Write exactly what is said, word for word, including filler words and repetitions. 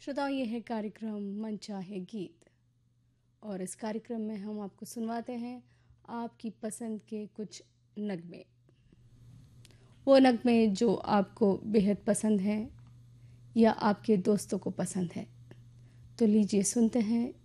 श्रोताओं, ये है कार्यक्रम मन चाहे गीत और इस कार्यक्रम में हम आपको सुनवाते हैं आपकी पसंद के कुछ नगमे। वो नगमे जो आपको बेहद पसंद हैं या आपके दोस्तों को पसंद है। तो लीजिए सुनते हैं